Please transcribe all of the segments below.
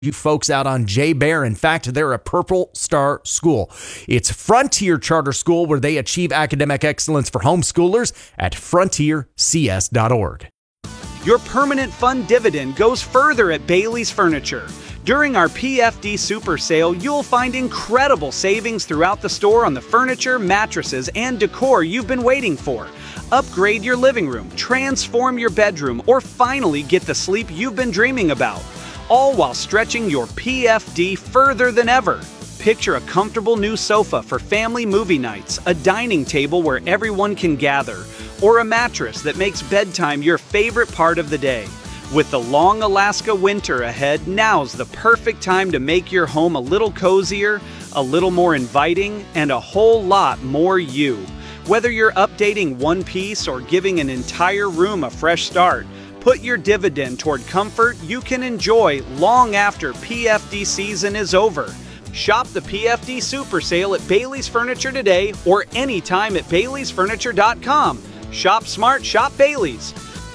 you folks out on Jay Bear. In fact, they're a Purple Star school. It's Frontier Charter School, where they achieve academic excellence for homeschoolers at frontiercs.org. Your permanent fund dividend goes further at Bailey's Furniture. During our PFD Super Sale, you'll find incredible savings throughout the store on the furniture, mattresses, and decor you've been waiting for. Upgrade your living room, transform your bedroom, or finally get the sleep you've been dreaming about. All while stretching your PFD further than ever. Picture a comfortable new sofa for family movie nights, a dining table where everyone can gather, or a mattress that makes bedtime your favorite part of the day. With the long Alaska winter ahead, now's the perfect time to make your home a little cozier, a little more inviting, and a whole lot more you. Whether you're updating one piece or giving an entire room a fresh start, put your dividend toward comfort you can enjoy long after PFD season is over. Shop the PFD Super Sale at Bailey's Furniture today or anytime at baileysfurniture.com. Shop smart, shop Bailey's.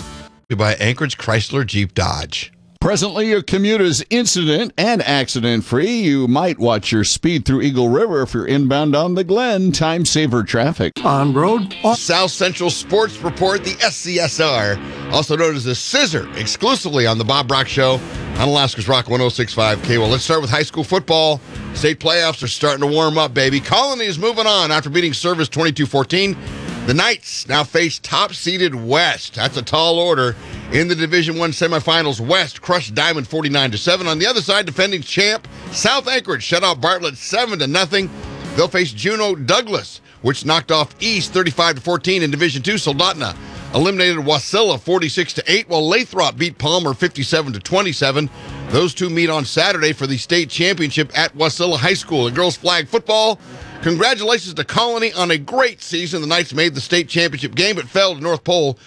By Anchorage Chrysler Jeep Dodge. Presently, your commute is incident and accident-free. You might watch your speed through Eagle River if you're inbound on the Glen. Time saver traffic. On road. South Central Sports Report, the SCSR, also known as the Scissor, exclusively on the Bob Brock Show on Alaska's Rock 106.5 KWOL. Let's start with high school football. State playoffs are starting to warm up, baby. Colony is moving on after beating Service 22-14. The Knights now face top-seeded West. That's a tall order. In the Division I semifinals, West crushed Diamond 49-7. On the other side, defending champ South Anchorage shut out Bartlett 7-0. They'll face Juneau Douglas, which knocked off East 35-14. In Division II, Soldotna eliminated Wasilla 46-8, while Lathrop beat Palmer 57-27. Those two meet on Saturday for the state championship at Wasilla High School. In girls flag football, congratulations to Colony on a great season. The Knights made the state championship game, but fell to North Pole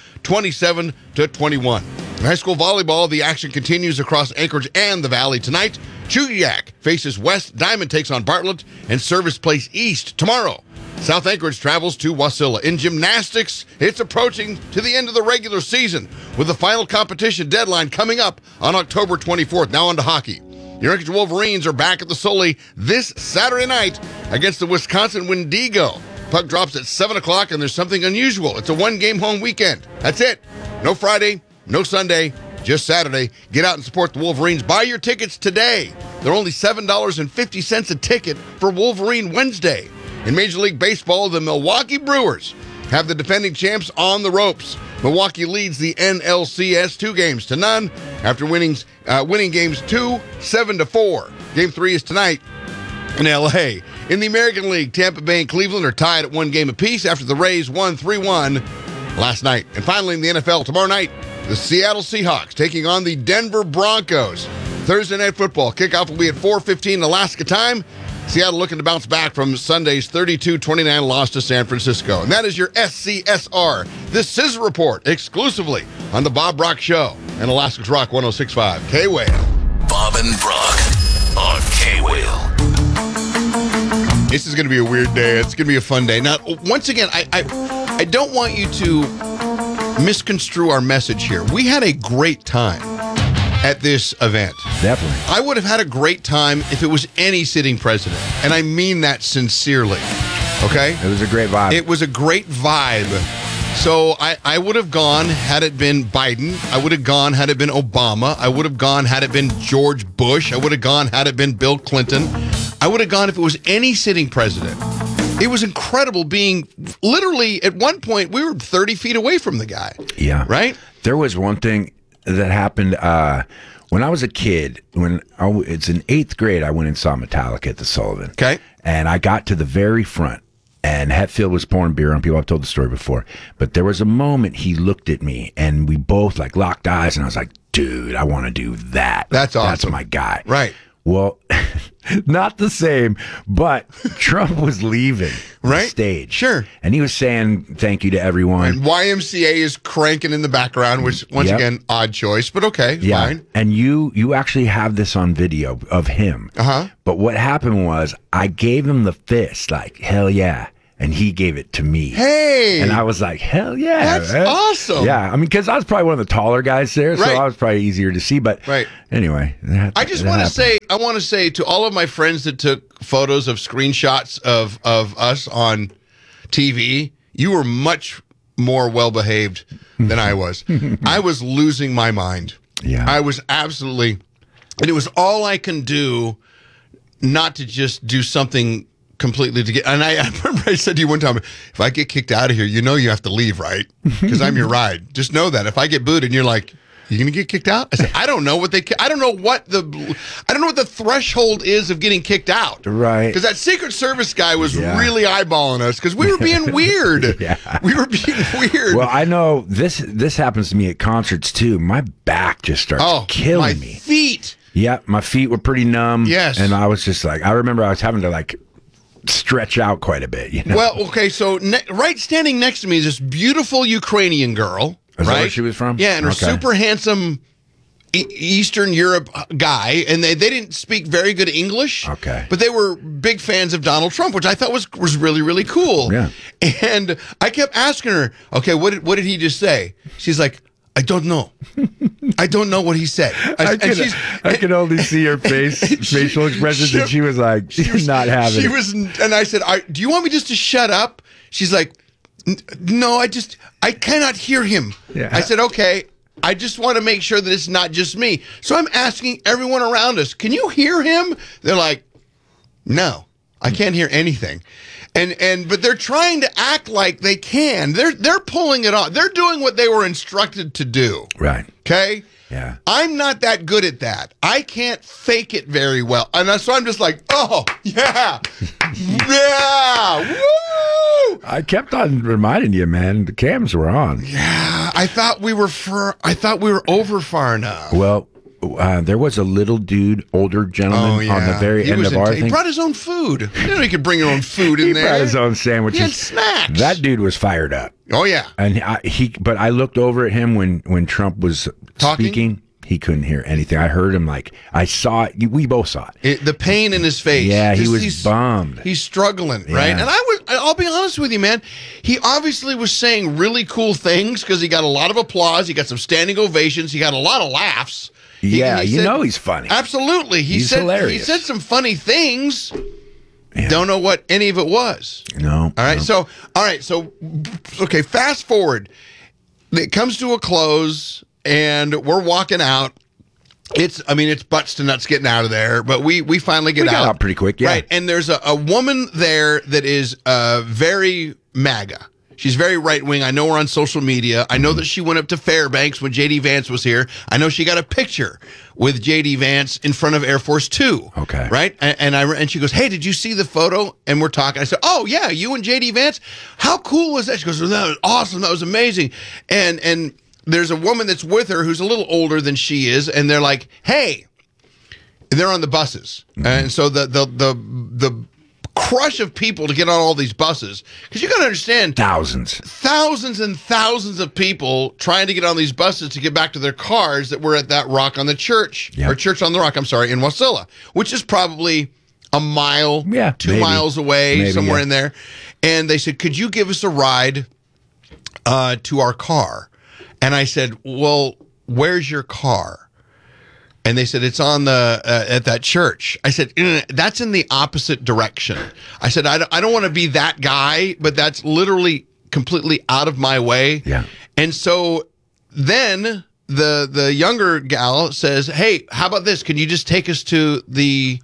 27-21. In high school volleyball, the action continues across Anchorage and the Valley tonight. Chugiak faces West, Diamond takes on Bartlett, and Service plays East tomorrow. South Anchorage travels to Wasilla. In gymnastics, it's approaching to the end of the regular season, with the final competition deadline coming up on October 24th. Now on to hockey. Your Anchorage Wolverines are back at the Sully this Saturday night against the Wisconsin Wendigo. Puck drops at 7 o'clock, and there's something unusual. It's a one-game home weekend. That's it. No Friday, no Sunday, just Saturday. Get out and support the Wolverines. Buy your tickets today. They're only $7.50 a ticket for Wolverine Wednesday. In Major League Baseball, the Milwaukee Brewers have the defending champs on the ropes. Milwaukee leads the NLCS 2-0 after winning games 2, 7-4. Game 3 is tonight in L.A. In the American League, Tampa Bay and Cleveland are tied at 1 game apiece after the Rays won 3-1 last night. And finally, in the NFL, tomorrow night, the Seattle Seahawks taking on the Denver Broncos. Thursday Night Football kickoff will be at 4:15 Alaska time. Seattle looking to bounce back from Sunday's 32-29 loss to San Francisco. And that is your SCSR, the Scissor Report, exclusively on the Bob Brock Show and Alaska's Rock 106.5 KWOL. Bob and Brock on KWOL. This is going to be a weird day. It's going to be a fun day. Now, once again, I don't want you to misconstrue our message here. We had a great time at this event. Definitely. I would have had a great time if it was any sitting president, and I mean that sincerely. Okay? It was a great vibe. It was a great vibe. So I would have gone had it been Biden. I would have gone had it been Obama. I would have gone had it been George Bush. I would have gone had it been Bill Clinton. I would have gone if it was any sitting president. It was incredible being literally, at one point, we were 30 feet away from the guy. Yeah. Right? There was one thing that happened when I was a kid. It's in 8th grade, I went and saw Metallica at the Sullivan. Okay. And I got to the very front, and Hetfield was pouring beer on people. I've told the story before. But there was a moment he looked at me, and we both locked eyes, and I was like, dude, I want to do that. That's awesome. That's my guy. Right. Well, not the same, but Trump was leaving the stage. Sure. And he was saying thank you to everyone. And YMCA is cranking in the background, which, once again, odd choice, but okay, fine. And you actually have this on video of him. Uh-huh. But what happened was I gave him the fist, hell yeah. and he gave it to me. Hey. And I was like, hell yeah. That's man. awesome. Yeah. I mean, because I was probably one of the taller guys there, so Right. I was probably easier to see. But Right. anyway. I just want to say to all of my friends that took photos of screenshots of us on TV, you were much more well-behaved than I was. I was losing my mind. Yeah. I was absolutely, and it was all I can do not to just do something completely to get, and I remember I said to you one time, if I get kicked out of here, you know you have to leave, right? Because I'm your ride. Just know that. If I get booed and you're like, you gonna get kicked out? I said, I don't know what the threshold is of getting kicked out. Right. Because that Secret Service guy was Yeah. really eyeballing us because we were being weird. Yeah. We were being weird. Well, I know this happens to me at concerts too. My back just starts killing my me. feet. Yeah, my feet were pretty numb. Yes. And I was just like, I remember I was having to like stretch out quite a bit, you know? Well, okay, so right standing next to me is this beautiful Ukrainian girl. Is that right? where she was from? Yeah, and her Okay. super handsome Eastern Europe guy, and they didn't speak very good English. Okay. But they were big fans of Donald Trump, which I thought was really, really cool. Yeah. And I kept asking her, okay, what did he just say? She's like, I don't know. I don't know what he said. I could only see her facial expressions, and she was like, she's not having She it. was, and I said, do you want me just to shut up? She's like, no, I cannot hear him. Yeah. I said, okay, I just want to make sure that it's not just me. So I'm asking everyone around us, can you hear him? They're like, no, I can't hear anything. But they're trying to act like they can. They're pulling it off. They're doing what they were instructed to do. Right. Okay? Yeah. I'm not that good at that. I can't fake it very well. And so I'm just like, oh, yeah. Yeah. Woo! I kept on reminding you, man, the cams were on. Yeah. I thought we were over far enough. Well, there was a little dude, older gentleman on the very end of our thing. He brought his own food. You know, he could bring your own food in He there. brought his own sandwiches. He had snacks. That dude was fired up. Oh, yeah. And but I looked over at him when Trump was Talking? speaking. He couldn't hear anything. I heard him I saw it. We both saw it. The pain in his face. Yeah, he was He's bummed. He's struggling, right? Yeah. And I'll be honest with you, man. He obviously was saying really cool things because he got a lot of applause. He got some standing ovations. He got a lot of laughs. He said- he's funny. Absolutely. He's hilarious. He said some funny things. Yeah. Don't know what any of it was. No. All right. So, okay, fast forward. It comes to a close and we're walking out. It's butts to nuts getting out of there, but we finally get We got out. out pretty quick, yeah. Right. And there's a woman there that is very MAGA. She's very right wing. I know her on social media. I know that she went up to Fairbanks when J.D. Vance was here. I know she got a picture with J.D. Vance in front of Air Force Two. Okay. Right. And she goes, "Hey, did you see the photo?" And we're talking. I said, "Oh yeah, you and J.D. Vance. How cool was that?" She goes, "That was awesome. That was amazing." And there's a woman that's with her who's a little older than she is, and they're like, "Hey," they're on the buses, and so the crush of people to get on all these buses, because you got to understand, Thousands and thousands of people trying to get on these buses to get back to their cars that were at that Rock on the Church, Yep. or Church on the Rock, I'm sorry, in Wasilla, which is probably a mile, Yeah, 2 maybe. miles away, Maybe, somewhere yeah. in there. And they said, "Could you give us a ride to our car?" And I said, "Well, where's your car?" And they said, "It's on the at that church." I said, "That's in the opposite direction." I said, I don't want to be that guy, but that's literally completely out of my way. Yeah. And so then the younger gal says, "Hey, how about this? Can you just take us to the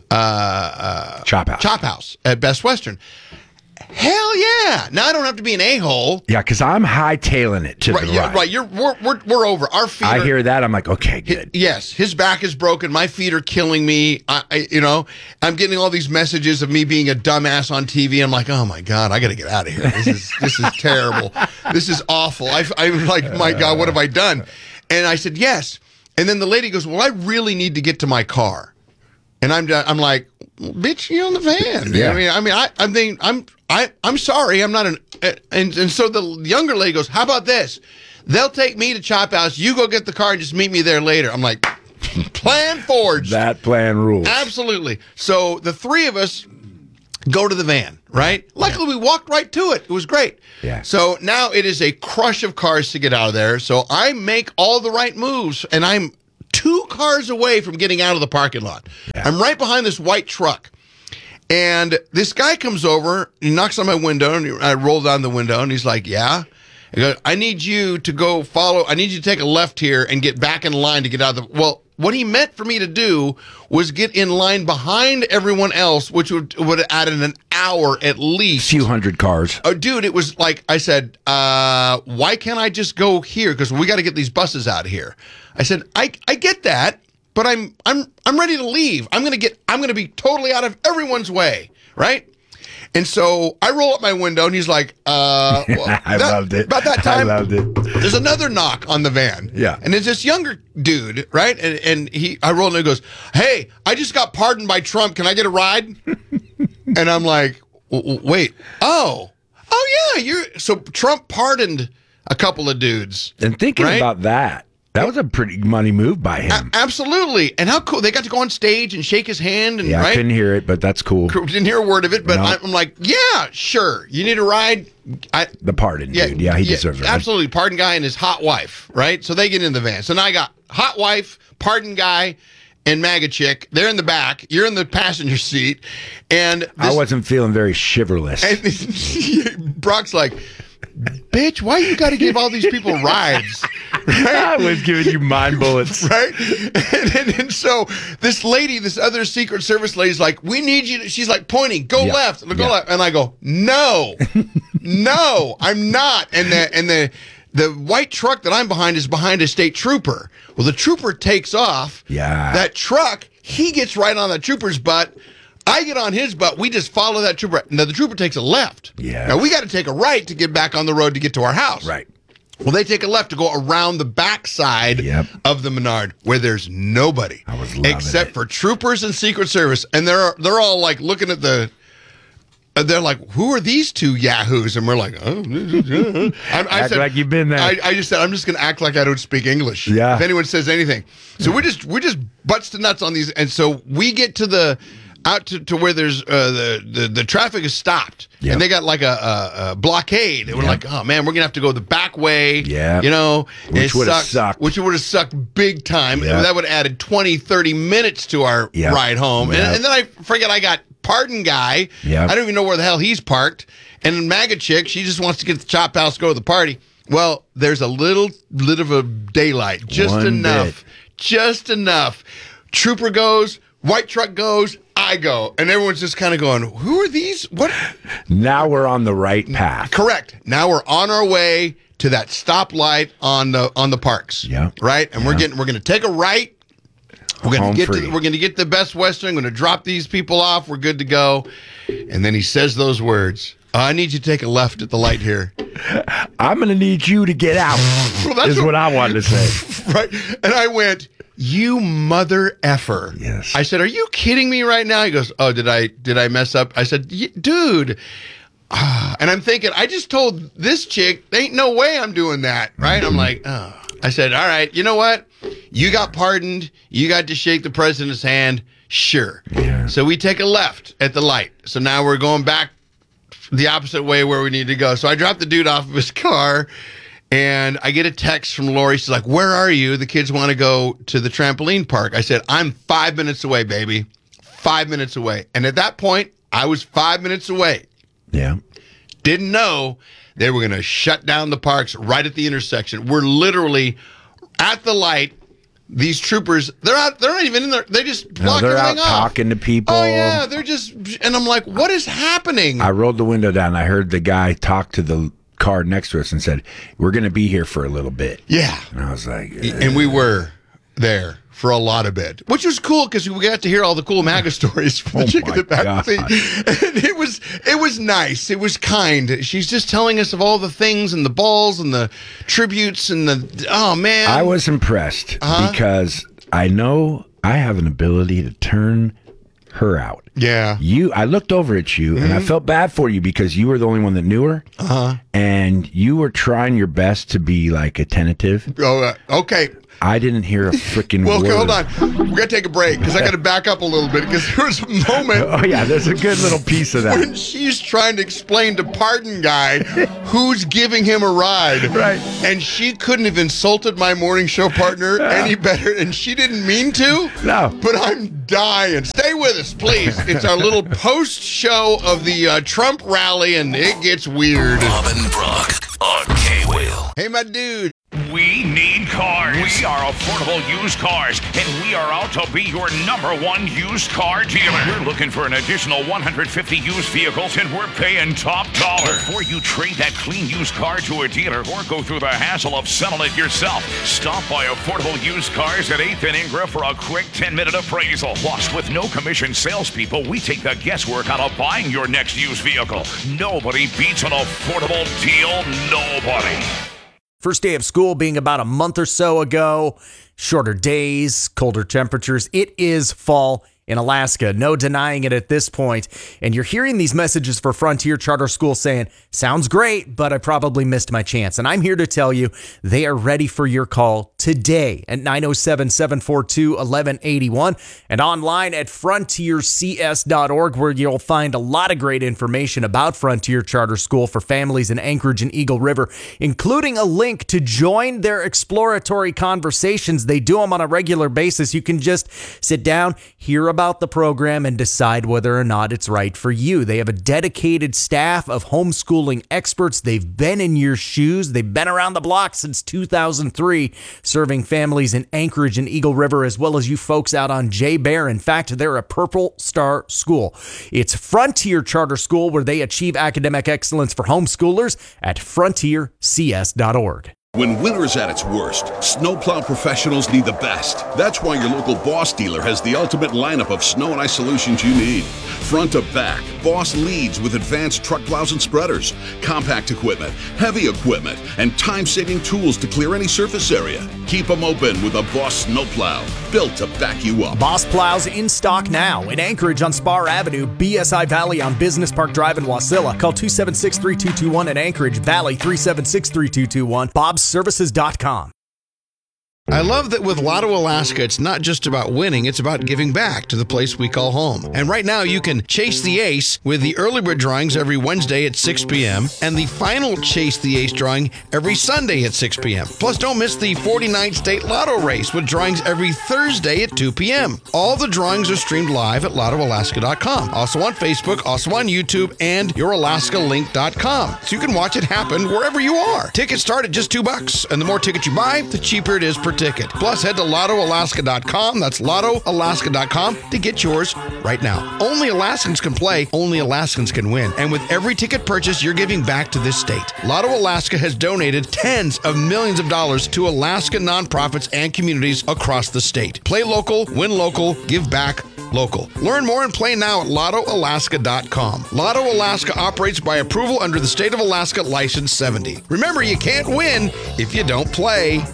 Chop House. at Best Western?" Hell yeah! Now I don't have to be an a-hole. Yeah, because I'm hightailing it to Right, the yeah, right. right. We're over. Our feet. I are, hear that. I'm like, okay, good. Yes, his back is broken. My feet are killing me. I'm getting all these messages of me being a dumbass on TV. I'm like, oh my god, I got to get out of here. This is terrible. This is awful. I'm like, my god, what have I done? And I said yes. And then the lady goes, well, I really need to get to my car. And I'm like, bitch, you're on the van. Yeah. I'm sorry. I'm not and so the younger lady goes, how about this? They'll take me to Chop House. You go get the car and just meet me there later. I'm like, plan forged. That plan rules. Absolutely. So the three of us go to the van, right? Luckily, we walked right to it. It was great. Yeah. So now it is a crush of cars to get out of there. So I make all the right moves, and I'm 2 cars away from getting out of the parking lot. Yeah. I'm right behind this white truck. And this guy comes over, he knocks on my window, and I roll down the window, and he's like, yeah. He goes, I need you to go follow, I need you to take a left here and get back in line to get out of the, well, what he meant for me to do was get in line behind everyone else, which would have added an hour at least. Few hundred cars. Oh, dude, it was like, I said, why can't I just go here? Because we got to get these buses out of here. I said, I get that. But I'm ready to leave. I'm gonna be totally out of everyone's way, right? And so I roll up my window, and he's like, well, I loved it. About that time, I loved it. There's another knock on the van. Yeah. And it's this younger dude, right? And I roll in and he goes, hey, I just got pardoned by Trump. Can I get a ride? And I'm like, wait, oh yeah, so Trump pardoned a couple of dudes. And thinking right? about that was a pretty money move by him. Absolutely. And how cool. They got to go on stage and shake his hand. And, Yeah, right? I couldn't hear it, but that's cool. Didn't hear a word of it, but No. I'm like, yeah, sure. You need a ride? The pardon, dude. Yeah, he deserves it. Absolutely. Pardon guy and his hot wife, right? So they get in the van. So now I got hot wife, pardon guy, and MAGA chick. They're in the back. You're in the passenger seat. And I wasn't feeling very chivalrous. and Brock's like, bitch, why you got to give all these people rides? Right? I was giving you mind bullets. Right? And so this lady, this other Secret Service lady's like, we need you to, she's like pointing, go left, go left. And I go, no, no, I'm not. And the white truck that I'm behind is behind a state trooper. Well, the trooper takes off. Yeah. That truck, he gets right on the trooper's butt. I get on his butt. We just follow that trooper. Now, the trooper takes a left. Yeah. Now, we got to take a right to get back on the road to get to our house. Right. Well, they take a left to go around the backside of the Menard where there's nobody. I was loving except it. for troopers and Secret Service. And they're all like looking at they're like, who are these 2 yahoos? And we're like, oh. Act like you've been there. I just said, I'm just going to act like I don't speak English. Yeah. If anyone says anything. So we're just butts to nuts on these. And so we get to out to where there's the traffic is stopped. Yep. And they got like a blockade. And we're like, oh man, we're gonna have to go the back way. Yeah. You know, Which would have sucked. Which would have sucked big time. Yep. That would have added 20, 30 minutes to our ride home. Yep. And then I forget I got pardon guy. Yep. I don't even know where the hell he's parked. And MAGA chick, she just wants to get to the chop house, go to the party. Well, there's a little of a daylight. Just One enough. bit. Just enough. Trooper goes, white truck goes, I go. And everyone's just kind of going, who are these? What? Now we're on the right path. Correct. Now we're on our way to that stoplight on the parks. Yeah. Right? And we're going to take a right. We're going to get the Best Western. I'm going to drop these people off. We're good to go. And then he says those words. I need you to take a left at the light here. I'm going to need you to get out, Well, is what I wanted to say. Right. And I went, you mother effer. Yes. I said, are you kidding me right now? He goes, oh, did I mess up? I said, dude. And I'm thinking, I just told this chick, there ain't no way I'm doing that. Right. I'm like, oh. I said, all right, you know what? You got pardoned. You got to shake the president's hand. Sure. Yeah. So we take a left at the light. So now we're going back the opposite way where we need to go. So I dropped the dude off of his car. And I get a text from Lori. She's like, where are you? The kids want to go to the trampoline park. I said, I'm 5 minutes away, baby. 5 minutes away. And at that point, I was 5 minutes away. Yeah. Didn't know they were going to shut down the parks right at the intersection. We're literally at the light. These troopers, they're not even in there. They just block they're everything out off. talking to people. Oh, yeah. They're just, and I'm like, what is happening? I rolled the window down. I heard the guy talk to the car next to us and said, we're going to be here for a little bit. Yeah. And I was like, And we were there for a lot of it, which was cool because we got to hear all the cool MAGA stories from the chick in the back God. seat. And it was nice. It was kind. She's just telling us of all the things and the balls and the tributes and oh man. I was impressed because I know I have an ability to turn her out. Yeah. I looked over at you and I felt bad for you because you were the only one that knew her. and you were trying your best to be like attentive. Oh, okay. I didn't hear a freaking Well, word. okay, hold on. We're going to take a break because I got to back up a little bit because there was a moment Oh, yeah, there's a good little piece of that. when she's trying to explain to Pardon Guy who's giving him a ride. Right. And she couldn't have insulted my morning show partner any better, and she didn't mean to. No. But I'm dying. Stay with us, please. It's our little post-show of the Trump rally, and it gets weird. Bob and Brock on K-Wheel. Hey, my dude. We need cars. We are Affordable Used Cars, and we are out to be your #1 used car dealer. We're looking for an additional 150 used vehicles, and we're paying top dollar. Before you trade that clean used car to a dealer or go through the hassle of selling it yourself, stop by Affordable Used Cars at 8th and Ingra for a quick 10-minute appraisal. Plus, with no commission salespeople, we take the guesswork out of buying your next used vehicle. Nobody beats an affordable deal. Nobody. First day of school being about a month or so ago, shorter days, colder temperatures. It is fall in Alaska. No denying it at this point. And you're hearing these messages for Frontier Charter School saying, sounds great, but I probably missed my chance. And I'm here to tell you they are ready for your call today at 907-742-1181 and online at frontiercs.org, where you'll find a lot of great information about Frontier Charter School for families in Anchorage and Eagle River, including a link to join their exploratory conversations. They do them on a regular basis. You can just sit down, hear about the program, and decide whether or not it's right for you. They have a dedicated staff of homeschooling experts. They've been in your shoes. They've been around the block since 2003, serving families in Anchorage and Eagle River, as well as you folks out on Jay Bear. In fact, they're a Purple Star school. It's Frontier Charter School, where they achieve academic excellence for homeschoolers at frontiercs.org. When winter's at its worst, snowplow professionals need the best. That's why your local Boss dealer has the ultimate lineup of snow and ice solutions you need. Front to back, Boss leads with advanced truck plows and spreaders, compact equipment, heavy equipment, and time-saving tools to clear any surface area. Keep them open with a Boss snowplow, built to back you up. Boss plows in stock now in Anchorage on Spar Avenue, BSI Valley on Business Park Drive in Wasilla. Call 276-3221 in Anchorage, Valley 376-3221, bobsservices.com. I love that with Lotto Alaska, it's not just about winning, it's about giving back to the place we call home. And right now, you can chase the ace with the early bird drawings every Wednesday at 6 p.m. and the final Chase the Ace drawing every Sunday at 6 p.m. Plus, don't miss the 49th State Lotto race with drawings every Thursday at 2 p.m. All the drawings are streamed live at LottoAlaska.com. Also on Facebook, also on YouTube, and YourAlaskaLink.com. So you can watch it happen wherever you are. Tickets start at just $2, and the more tickets you buy, the cheaper it is per ticket. Plus, head to LottoAlaska.com. That's LottoAlaska.com to get yours right now. Only Alaskans can play. Only Alaskans can win. And with every ticket purchase, you're giving back to this state. Lotto Alaska has donated tens of millions of dollars to Alaska nonprofits and communities across the state. Play local, win local, give back local. Learn more and play now at LottoAlaska.com. Lotto Alaska operates by approval under the State of Alaska License 70. Remember, you can't win if you don't play.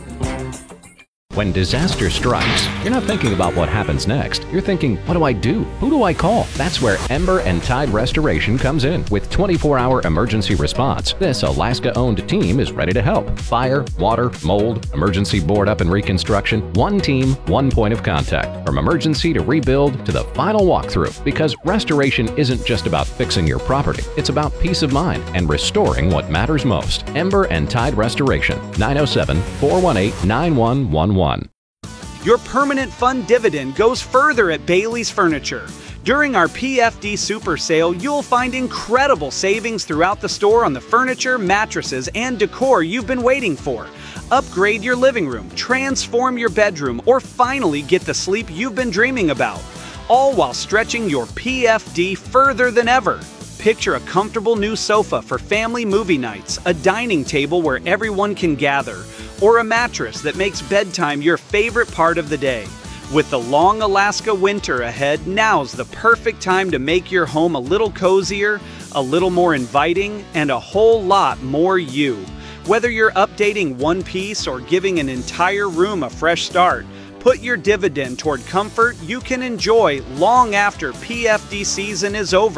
When disaster strikes, you're not thinking about what happens next. You're thinking, what do I do? Who do I call? That's where Ember and Tide Restoration comes in. With 24-hour emergency response, this Alaska-owned team is ready to help. Fire, water, mold, emergency board up and reconstruction. One team, one point of contact. From emergency to rebuild to the final walkthrough. Because restoration isn't just about fixing your property. It's about peace of mind and restoring what matters most. Ember and Tide Restoration. 907-418-9111. Your permanent fund dividend goes further at Bailey's Furniture. During our PFD Super Sale, you'll find incredible savings throughout the store on the furniture, mattresses, and decor you've been waiting for. Upgrade your living room, transform your bedroom, or finally get the sleep you've been dreaming about. All while stretching your PFD further than ever. Picture a comfortable new sofa for family movie nights, a dining table where everyone can gather, or a mattress that makes bedtime your favorite part of the day. With the long Alaska winter ahead, now's the perfect time to make your home a little cozier, a little more inviting, and a whole lot more you. Whether you're updating one piece or giving an entire room a fresh start, put your dividend toward comfort you can enjoy long after PFD season is over.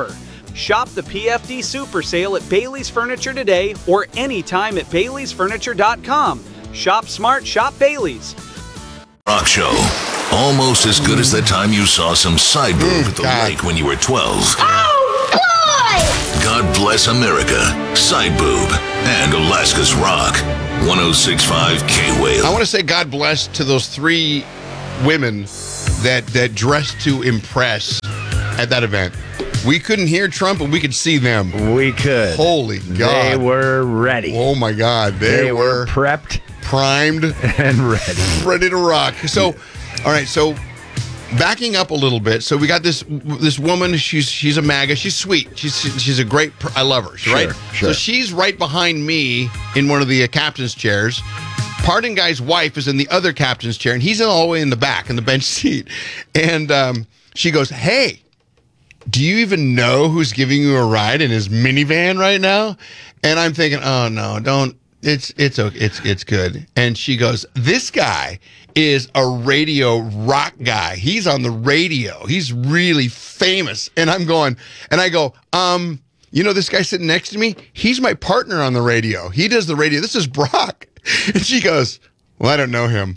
Shop the PFD Super Sale at Bailey's Furniture today or anytime at Bailey'sFurniture.com. Shop smart, shop Bailey's. Rock Show. Almost as good as the time you saw some side boob at the lake when you were 12. Oh, boy! God bless America, side boob, and Alaska's Rock. 106.5 K-Whale. I want to say God bless to those 3 women that dressed to impress at that event. We couldn't hear Trump, but we could see them. We could. Holy God. They were ready. Oh, my God. They were prepped, primed, and ready to rock. So, all right, so backing up a little bit. So we got this woman. She's a MAGA. She's sweet. She's a great. I love her. Right. Sure. So she's right behind me in one of the captain's chairs. Pardon Guy's wife is in the other captain's chair, and he's all the way in the back in the bench seat. And she goes, "Hey, do you even know who's giving you a ride in his minivan right now?" And I'm thinking, "Oh no, don't. It's okay. It's good." And she goes, "This guy is a radio rock guy. He's on the radio. He's really famous." And I go, "You know this guy sitting next to me? He's my partner on the radio. He does the radio. This is Brock." And she goes, "Well, I don't know him."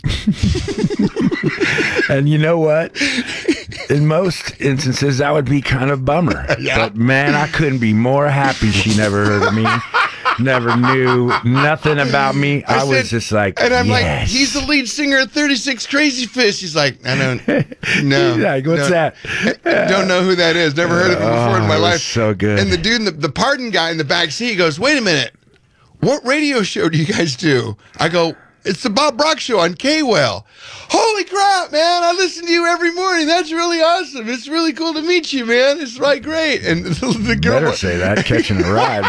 And you know what? In most instances, that would be kind of bummer. Yeah. But man, I couldn't be more happy she never heard of me. Never knew nothing about me. I was just like, and I'm yes. like, he's the lead singer of 36 Crazy Fish. He's like, I don't know. He's like, what's that? Don't know who that is. Never heard of him before in my life. So good. And the dude, the pardon guy in the back seat goes, "Wait a minute. What radio show do you guys do?" I go, "It's the Bob Brock Show on K-Whale." "Holy crap, man. I listen to you every morning. That's really awesome. It's really cool to meet you, man. It's right great." And the girl better say that, catching a ride.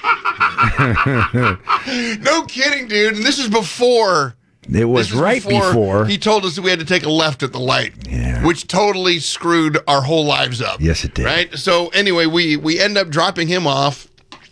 No kidding, dude. And this is before. It was right before he told us that we had to take a left at the light, which totally screwed our whole lives up. Yes, it did. Right? So anyway, we end up dropping him off.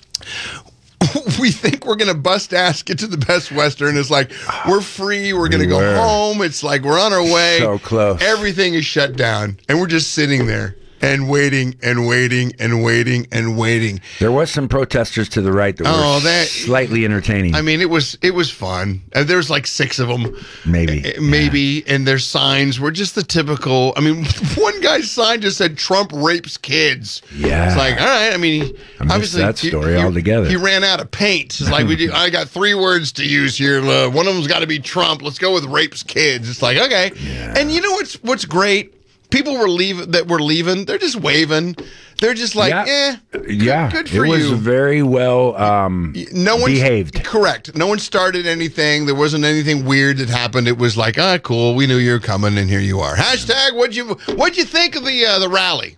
We think we're going to bust ass, get to the Best Western. It's like, we're free. We're going to go home. It's like we're on our way. So close. Everything is shut down. And we're just sitting there and waiting and waiting and waiting and waiting. There was some protesters to the right that were slightly entertaining. I mean, it was fun. And there was like 6 of them. Maybe. And their signs were just the typical. I mean, one guy's sign just said, "Trump rapes kids." Yeah. It's like, all right. I mean, I missed that story altogether. He ran out of paint. It's like, I got 3 words to use here. One of them's got to be Trump. Let's go with rapes kids. It's like, okay. Yeah. And you know what's great? People were leaving. They're just waving. They're just like, good for you. It was very well behaved. Correct. No one started anything. There wasn't anything weird that happened. It was like, cool. We knew you were coming, and here you are. Hashtag, what'd you think of the rally?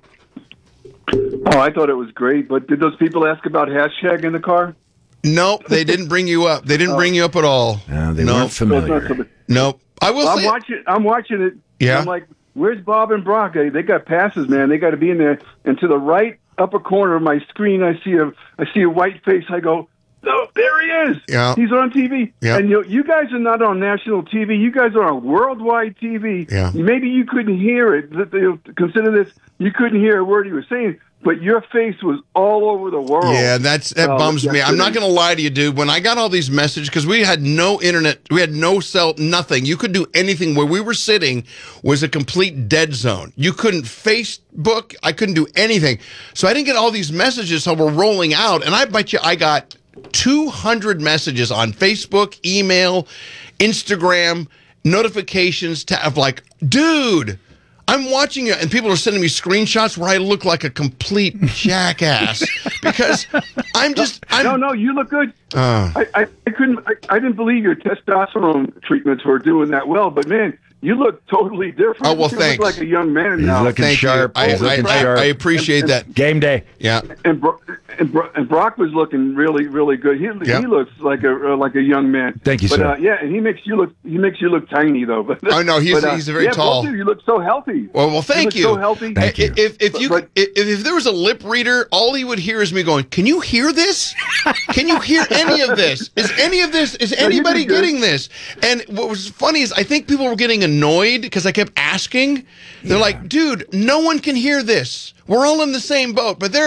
Oh, I thought it was great. But did those people ask about hashtag in the car? Nope. They didn't bring you up. They didn't bring you up at all. No, they weren't familiar. Nope. I'm watching it. Yeah. I'm like, where's Bob and Brock? They got passes, man. They got to be in there. And to the right upper corner of my screen, I see a white face. I go, "Oh, there he is. Yeah. He's on TV." Yeah. And you guys are not on national TV. You guys are on worldwide TV. Yeah. Maybe you couldn't hear it. Consider this. You couldn't hear a word he was saying. But your face was all over the world. Yeah, that bums me. I'm not going to lie to you, dude. When I got all these messages, because we had no internet, we had no cell, nothing. You could do anything. Where we were sitting was a complete dead zone. You couldn't Facebook. I couldn't do anything. So I didn't get all these messages. So we're rolling out. And I bet you I got 200 messages on Facebook, email, Instagram, notifications of like, dude, I'm watching it, and people are sending me screenshots where I look like a complete jackass because No, you look good. I didn't believe your testosterone treatments were doing that well, but man, you look totally different. Oh, well, you thanks. look like a young man He's now. looking sharp. I appreciate that. Game day. Yeah. And Brock was looking really, really good. He looks like a young man. Thank you, sir. And he makes you look tiny though. But oh no, he's very tall. Both of you look so healthy. Well, thank you. So healthy. Thank you. If there was a lip reader, all he would hear is me going, "Can you hear this? Can you hear any of this? Is anybody getting this?" And what was funny is I think people were getting annoyed because I kept asking. They're like, "Dude, no one can hear this. We're all in the same boat." But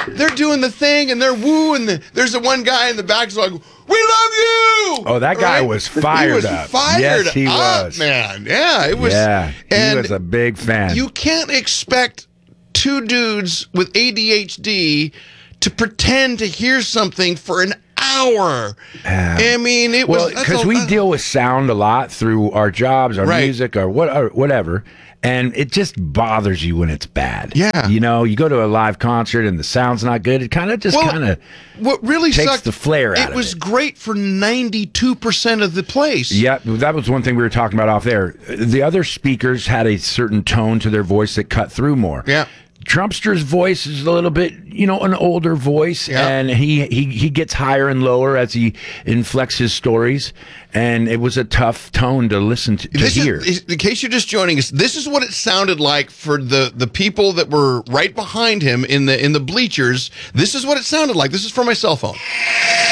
they're doing the thing and they're wooing. There's the one guy in the back who's like, "We love you." Oh, that guy was fired up. Yes, he was, man. Yeah, it was. Yeah, and he was a big fan. You can't expect two dudes with ADHD to pretend to hear something for an hour. I mean, it was because we deal with sound a lot through our jobs, our music, or whatever. And it just bothers you when it's bad. Yeah. You know, you go to a live concert and the sound's not good. It kind of what really takes sucked, the flair out of it. It was great for 92% of the place. Yeah, that was one thing we were talking about off there. The other speakers had a certain tone to their voice that cut through more. Yeah. Trumpster's voice is a little bit, an older voice, and he gets higher and lower as he inflects his stories, and it was a tough tone to listen to hear. In case you're just joining us, this is what it sounded like for the people that were right behind him in the bleachers. This is what it sounded like. This is from my cell phone.